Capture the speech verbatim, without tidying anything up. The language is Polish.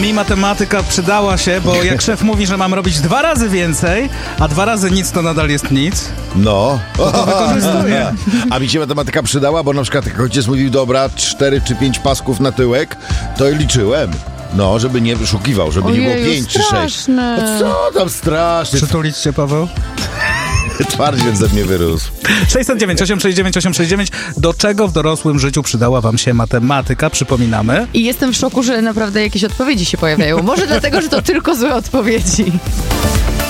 Mi matematyka przydała się, bo jak szef mówi, że mam robić dwa razy więcej, a dwa razy nic to nadal jest nic, No. to wykorzystuję. A mi się matematyka przydała, bo na przykład jak ojciec mówił, dobra, cztery czy pięć pasków na tyłek, to liczyłem. No, żeby nie wyszukiwał, żeby nie było Ojeju, pięć czy sześć. straszne. No co tam strasznie? Przytulić cię, Paweł? Twardziel ze mnie wyrósł. sześćset dziewięć, osiemset sześćdziesiąt dziewięć, osiemset sześćdziesiąt dziewięć. Do czego w dorosłym życiu przydała wam się matematyka? Przypominamy. I jestem w szoku, że naprawdę jakieś odpowiedzi się pojawiają. Może dlatego, że to tylko złe odpowiedzi.